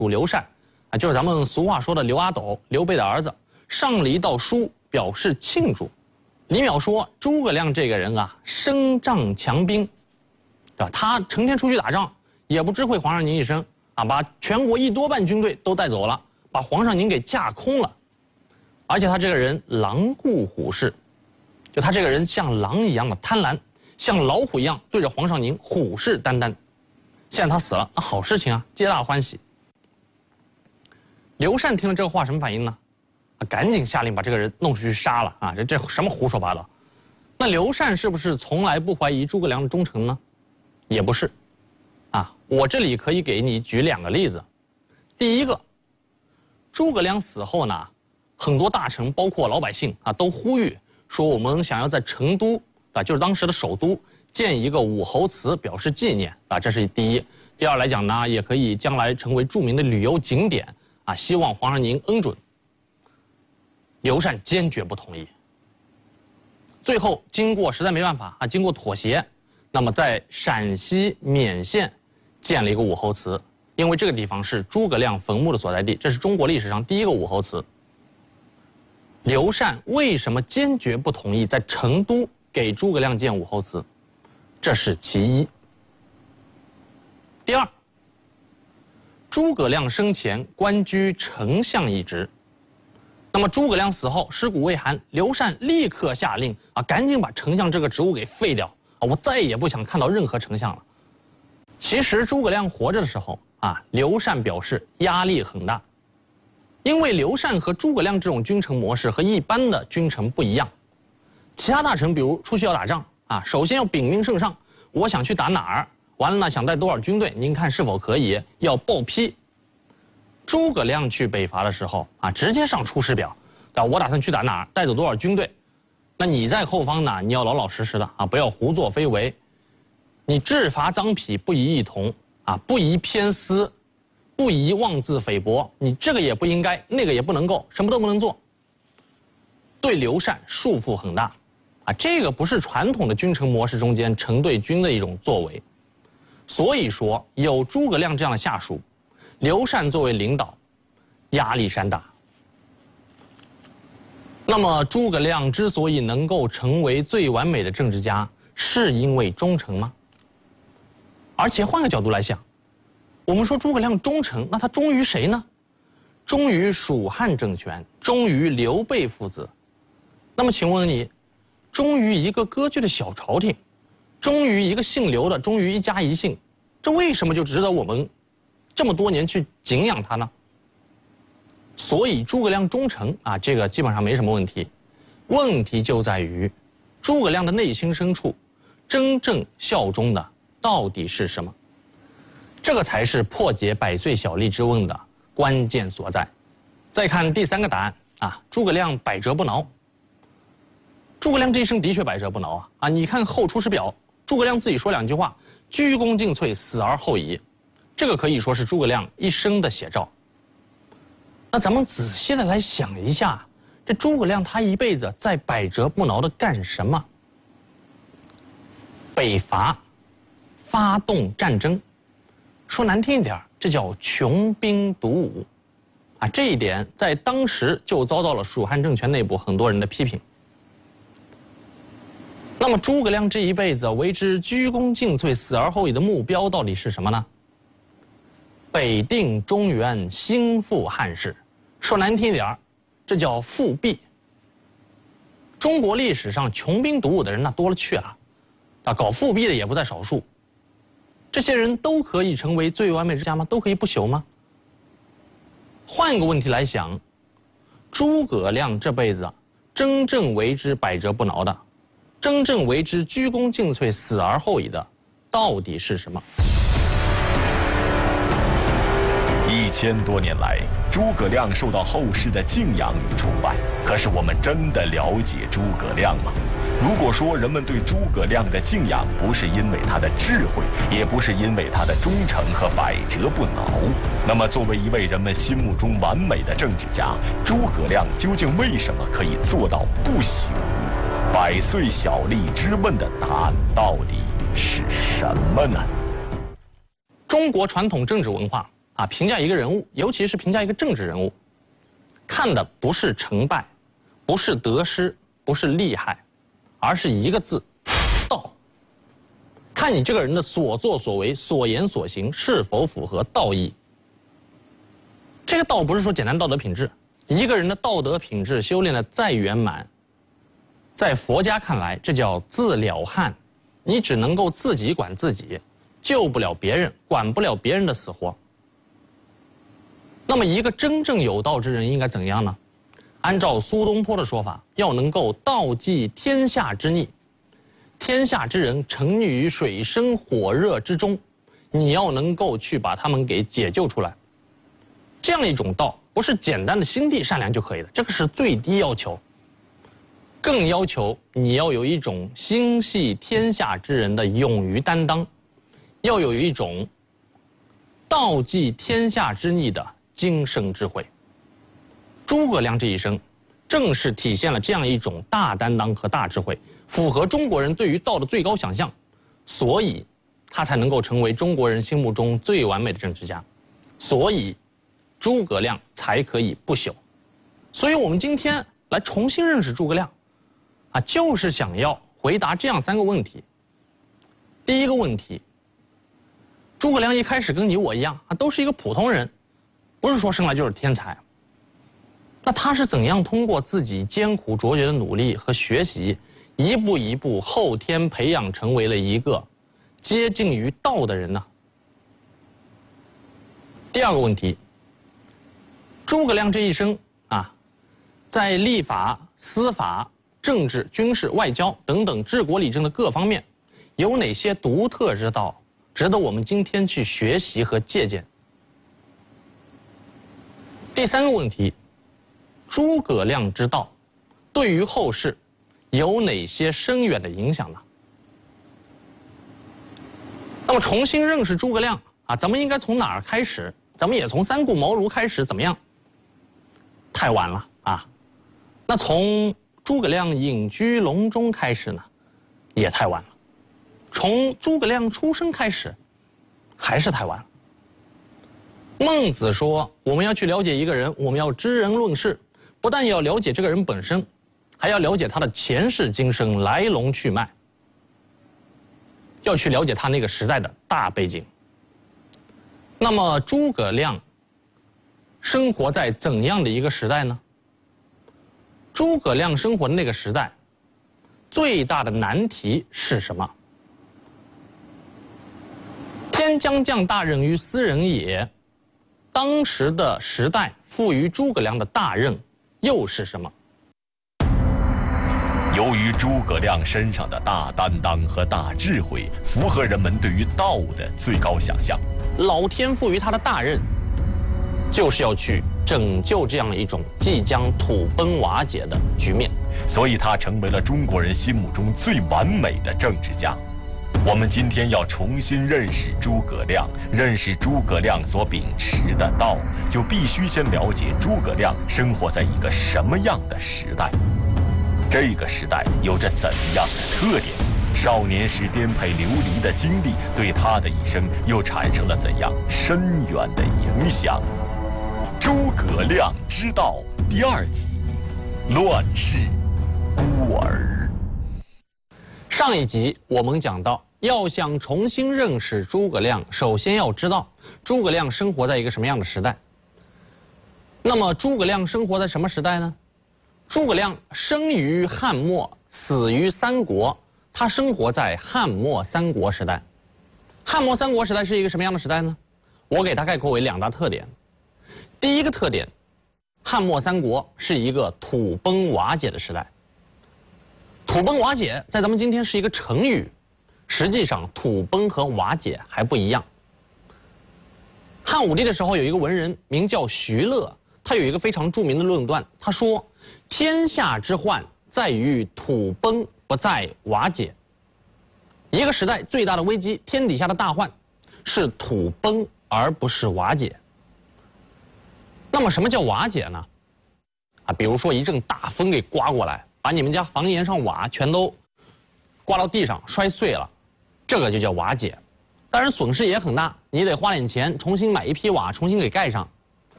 属刘禅，啊，就是咱们俗话说的刘阿斗，刘备的儿子，上了一道书表示庆祝。李淼说，诸葛亮这个人啊，身仗强兵，对吧？他成天出去打仗，也不知会皇上您一声啊，把全国1多半军队都带走了，把皇上您给架空了。而且他这个人狼顾虎视，就他这个人像狼一样的贪婪，像老虎一样对着皇上您虎视眈眈。现在他死了，那好事情啊，皆大欢喜。刘禅听了这个话什么反应呢？赶紧下令把这个人弄出去杀了啊！这什么胡说八道？那刘禅是不是从来不怀疑诸葛亮的忠诚呢？也不是，啊，我这里可以给你举2个例子。第一个，诸葛亮死后呢，很多大臣包括老百姓啊，都呼吁说我们想要在成都啊，就是当时的首都建一个武侯祠表示纪念啊，这是第一。第二来讲呢，也可以将来成为著名的旅游景点啊，希望皇上您恩准。刘禅坚决不同意。最后经过实在没办法啊，经过妥协，那么在陕西勉县建了一个武侯祠，因为这个地方是诸葛亮坟墓的所在地，这是中国历史上第一个武侯祠。刘禅为什么坚决不同意在成都给诸葛亮建武侯祠？这是其一。第二，诸葛亮生前官居丞相一职。那么诸葛亮死后尸骨未寒，刘禅立刻下令啊，赶紧把丞相这个职务给废掉啊！我再也不想看到任何丞相了。其实诸葛亮活着的时候啊，刘禅表示压力很大，因为刘禅和诸葛亮这种君臣模式和一般的君臣不一样。其他大臣比如出去要打仗啊，首先要禀明圣上，我想去打哪儿，完了呢想带多少军队，您看是否可以，要报批。诸葛亮去北伐的时候啊，直接上出师表，啊，我打算去打哪儿，带走多少军队，那你在后方呢，你要老老实实的啊，不要胡作非为。你制伐赃匹不宜异同啊，不宜偏私，不宜妄自菲薄，你这个也不应该，那个也不能够，什么都不能做。对刘禅束缚很大，啊，这个不是传统的君臣模式中间臣对君的一种作为。所以说，有诸葛亮这样的下属，刘禅作为领导，压力山大。那么诸葛亮之所以能够成为最完美的政治家，是因为忠诚吗？而且换个角度来想，我们说诸葛亮忠诚，那他忠于谁呢？忠于蜀汉政权，忠于刘备父子。那么请问你，忠于一个割据的小朝廷，忠于一个姓刘的，忠于一家一姓，这为什么就值得我们这么多年去敬仰他呢？所以诸葛亮忠诚啊，这个基本上没什么问题。问题就在于，诸葛亮的内心深处，真正效忠的到底是什么？这个才是破解百岁小吏之问的关键所在。再看第3个答案啊，诸葛亮百折不挠。诸葛亮这一生的确百折不挠啊！你看后出师表，诸葛亮自己说2句话：鞠躬尽瘁，死而后已。这个可以说是诸葛亮一生的写照。那咱们仔细的来想一下，这诸葛亮他一辈子在百折不挠的干什么？北伐，发动战争，说难听一点，这叫穷兵黩武，啊，这一点在当时就遭到了蜀汉政权内部很多人的批评。那么诸葛亮这一辈子为之鞠躬尽瘁，死而后已的目标到底是什么呢？北定中原，兴复汉室。说难听一点，这叫复辟。中国历史上穷兵黩武的人那多了去了，啊，搞复辟的也不在少数。这些人都可以成为最完美之家吗？都可以不朽吗？换一个问题来想，诸葛亮这辈子真正为之百折不挠的，真正为之鞠躬尽瘁，死而后已的，到底是什么 ？1000多年来，诸葛亮受到后世的敬仰与崇拜。可是我们真的了解诸葛亮吗？如果说人们对诸葛亮的敬仰不是因为他的智慧，也不是因为他的忠诚和百折不挠，那么作为一位人们心目中完美的政治家，诸葛亮究竟为什么可以做到不朽？百岁小吏之问的答案到底是什么呢？ 中国传统政治文化啊，评价一个人物，尤其是评价一个政治人物，看的不是成败，不是得失，不是利害，而是一个字：道。看你这个人的所作所为、所言所行是否符合道义。这个道不是说简单道德品质，一个人的道德品质修炼的再圆满，在佛家看来，这叫自了汉。你只能够自己管自己，救不了别人，管不了别人的死活。那么一个真正有道之人应该怎样呢？按照苏东坡的说法，要能够道济天下之逆。天下之人沉溺于水深火热之中，你要能够去把他们给解救出来。这样一种道，不是简单的心地善良就可以了，这个是最低要求。更要求你要有一种心系天下之人的勇于担当，要有一种道济天下之逆的精深智慧。诸葛亮这一生，正是体现了这样一种大担当和大智慧，符合中国人对于道的最高想象，所以他才能够成为中国人心目中最完美的政治家，所以诸葛亮才可以不朽。所以我们今天来重新认识诸葛亮，就是想要回答这样3个问题。第一个问题，诸葛亮一开始跟你我一样都是一个普通人，不是说生来就是天才。那他是怎样通过自己艰苦卓绝的努力和学习，一步一步后天培养成为了一个接近于道的人呢？第二个问题，诸葛亮这一生在立法、司法、政治、军事、外交等等治国理政的各方面，有哪些独特之道，值得我们今天去学习和借鉴？第3个问题，诸葛亮之道对于后世有哪些深远的影响呢？那么重新认识诸葛亮咱们应该从哪儿开始？咱们也从三顾茅庐开始，怎么样？太晚了那从诸葛亮隐居隆中开始呢，也太晚了。从诸葛亮出生开始，还是太晚了。孟子说，我们要去了解一个人，我们要知人论事，不但要了解这个人本身，还要了解他的前世今生、来龙去脉，要去了解他那个时代的大背景。那么诸葛亮生活在怎样的一个时代呢？诸葛亮生活的那个时代，最大的难题是什么？天将降大任于斯人也。当时的时代赋予诸葛亮的大任又是什么？ 由于诸葛亮身上的大担当和大智慧，符合人们对于道的最高想象。 老天赋予他的大任，就是要去拯救这样一种即将土崩瓦解的局面， 所以他成为了中国人心目中最完美的政治家。我们今天要重新认识诸葛亮，认识诸葛亮所秉持的道，就必须先了解诸葛亮生活在一个什么样的时代，这个时代有着怎样的特点，少年时颠沛流离的经历对他的一生又产生了怎样深远的影响。诸葛亮之道第2集，乱世孤儿。 上一集我们讲到，要想重新认识诸葛亮，首先要知道诸葛亮生活在一个什么样的时代。那么诸葛亮生活在什么时代呢？诸葛亮生于汉末，死于三国，他生活在汉末三国时代。汉末三国时代是一个什么样的时代呢？我给它概括为2大特点。第一个特点，汉末三国是一个土崩瓦解的时代。土崩瓦解在咱们今天是一个成语，实际上土崩和瓦解还不一样。汉武帝的时候有一个文人名叫徐乐，他有一个非常著名的论断，他说天下之患在于土崩，不在瓦解。一个时代最大的危机，天底下的大患是土崩而不是瓦解。那么什么叫瓦解呢？比如说一阵大风给刮过来，把你们家房檐上瓦全都刮到地上摔碎了，这个就叫瓦解。 当然损失也很大，你得花点钱重新买一批瓦，重新给盖上。